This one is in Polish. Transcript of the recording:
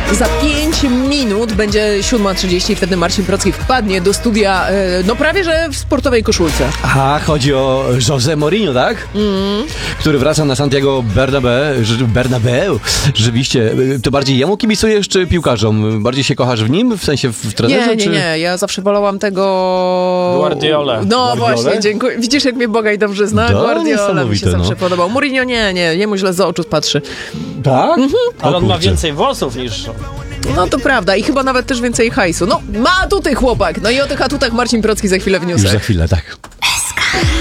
Za 5 minut będzie 7:30 i wtedy Marcin Procki wpadnie do studia, no prawie że w sportowej koszulce. A, chodzi o José Mourinho, tak? Który wraca na Santiago Bernabeu. Rzeczywiście. To bardziej jemu kibicujesz, czy piłkarzom? Bardziej się kochasz w nim? W sensie w trenerze? Nie. Ja zawsze wolałam tego... Guardiolę. No Guardiolę? właśnie, dziękuję. Widzisz, jak mnie Bogaj dobrze zna? No, Guardiola mi się niesamowite, zawsze podobał. Mourinho nie. Jemu źle z oczu patrzy. Tak? Ale on ma kurczę. więcej włosów niż... No to prawda i chyba nawet też więcej hajsu. No, ma atuty chłopak. No i o tych atutach Marcin Procki za chwilę w newsach. Już za chwilę, tak.